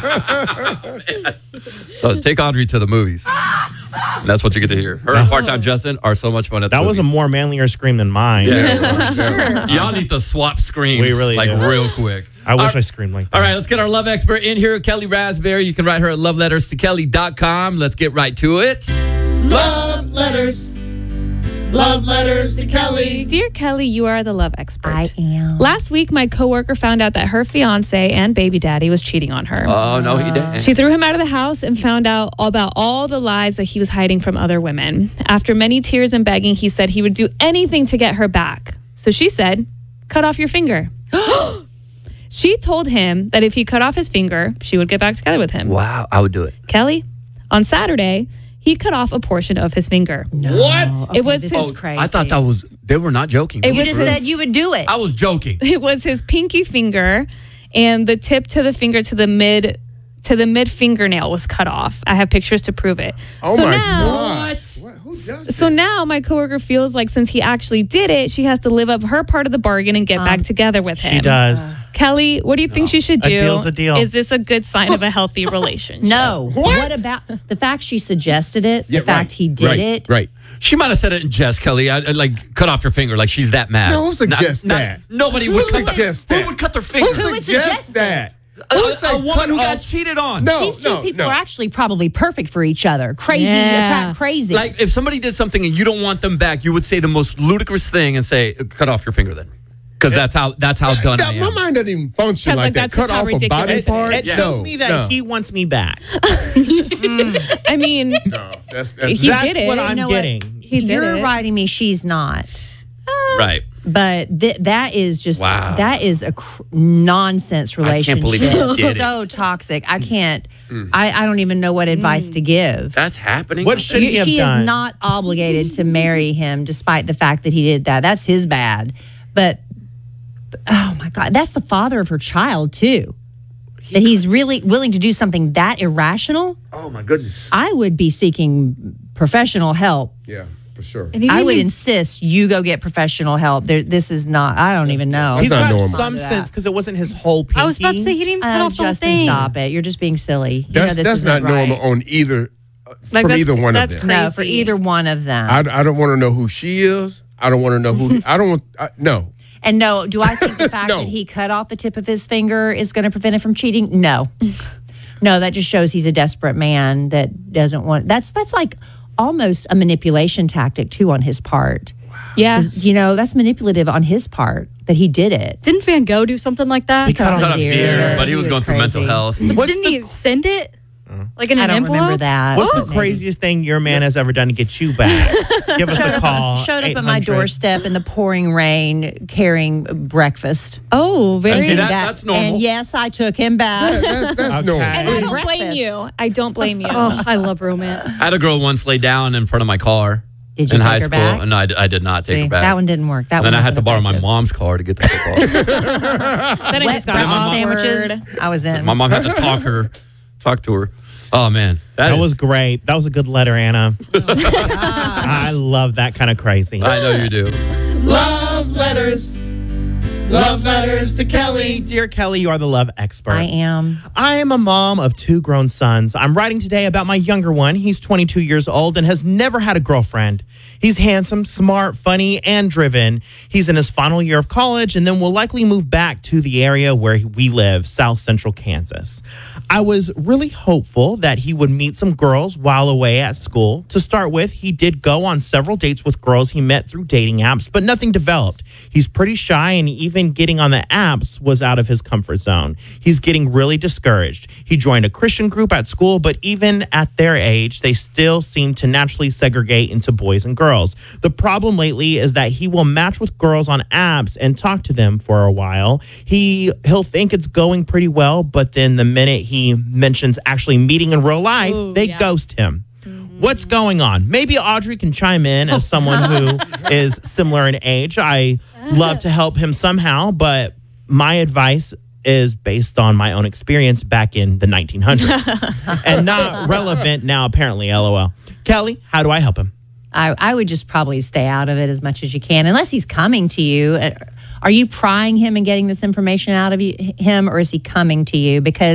So take Audrey to the movies. That's what you get to hear. Her and Part-Time Justin are so much fun at the That was a movies. more manlier scream than mine. Yeah. Y'all need to swap screams We really do. real quick. I wish I screamed like that. All right, let's get our love expert in here, Kelly Raspberry. You can write her at loveletterstokelly.com. Let's get right to it. Love letters. Love letters to Kelly. Dear Kelly, you are the love expert. I am. Last week, my coworker found out that her fiance and baby daddy was cheating on her. Oh, no, he didn't. She threw him out of the house and found out about all the lies that he was hiding from other women. After many tears and begging, he said he would do anything to get her back. So she said, cut off your finger. She told him that if he cut off his finger, she would get back together with him. Wow, I would do it. Kelly, on Saturday, he cut off a portion of his finger. What? It was this his. is crazy. I thought they were not joking. It You was just his- said you would do it. I was joking. It was his pinky finger, and the tip to the finger to the mid fingernail was cut off. I have pictures to prove it. Oh so my now, God. Who does So now my coworker feels like since he actually did it, she has to live up her part of the bargain and get back together with him. She does. Kelly, what do you think she should do? A deal's a deal. Is this a good sign of a healthy relationship? No. What about the fact she suggested it? The fact he did it? Right. She might have said it in jest, Kelly. I like cut off your finger, like she's that mad. No, who suggests that? Nobody Who would cut suggests their, that? Who would cut their finger? Who would suggests suggest that? A woman who got cheated on. No, These two no, people no. are actually probably perfect for each other. Crazy, Yeah. attract crazy. Like if somebody did something and you don't want them back, you would say the most ludicrous thing and say, "Cut off your finger," then, because that's how done I My am. mind doesn't even function 'Cause, like like, that. that's just Cut how off a ridiculous body it is. part? It No, shows me that no. he wants me back. I mean, No, that's He That's did it. what You I'm know what? getting. he did You're it. writing me, she's not. Right. But that is just Wow. that is a nonsense relationship. believe you did it. So toxic. I can't. I don't even know what advice to give. That's happening. What should he have She done? is not obligated to marry him, despite the fact that he did that. That's his bad. But oh my God, that's the father of her child too. That he's really willing to do something that irrational. Oh, my goodness. I would be seeking professional help. Yeah, for sure. And he I didn't would even- insist you go get professional help. This is not. I don't even know. He's not got normal. some sense because it wasn't his whole pinky. I was about to say he didn't cut off the whole Justin, thing. stop it. You're just being silly. You know That's this that's isn't not right. normal on either, Like, from that's- either one of that's them. No, for crazy. either one of them. I don't want to know who she is. I don't want to know who. I don't want. No. And no, do I think the fact No. that he cut off the tip of his finger is going to prevent him from cheating? No. No, that just shows he's a desperate man that doesn't want. That's like almost a manipulation tactic too on his part. Yeah. 'Cause, you know, that's manipulative on his part that he did it. Didn't Van Gogh do something like that? He cut off Cut off Dear, the ear, but he he was was going through mental crazy. health. What's Didn't the, he send it? Like in I an don't envelope? remember that. what's the Maybe. craziest thing your man has ever done to get you back? Give us a call. Showed up at my 800. doorstep in the pouring rain carrying breakfast. Oh, very. See, that's normal. And yes, I took him back. That's Okay. normal. And I don't Breakfast. blame you. I don't blame you. Oh, I love romance. I had a girl once lay down in front of my car Did you in take high her school. back? No, I did not take See, her back. that one didn't work. That And then one I had to wasn't borrow my effective. mom's car to get the call. Then I Wet just got breakfast awkward. sandwiches. I was in. My mom had to talk to her. Oh man, That is- was great. That was a good letter, Anna. I love that kind of crazy. I know you do. Love letters. Love letters to Kelly. Dear Kelly, you are the love expert. I am. I am a mom of 2 grown sons. I'm writing today about my younger one. He's 22 years old and has never had a girlfriend. He's handsome, smart, funny, and driven. He's in his final year of college and then will likely move back to the area where we live, South Central Kansas. I was really hopeful that he would meet some girls while away at school. To start with, he did go on several dates with girls he met through dating apps, but nothing developed. He's pretty shy, and even getting on the apps was out of his comfort zone. He's getting really discouraged. He joined a Christian group at school, but even at their age, they still seem to naturally segregate into boys and girls. The problem lately is that he will match with girls on apps and talk to them for a while. He'll think it's going pretty well, but then the minute he mentions actually meeting in real life, they ghost him. What's going on? Maybe Audrey can chime in as someone who is similar in age. I love to help him somehow, but my advice is based on my own experience back in the 1900s and not relevant now, apparently, LOL. Kelly, how do I help him? I would just probably stay out of it as much as you can, unless he's coming to you. Are you prying him and getting this information out of him, or is he coming to you? Because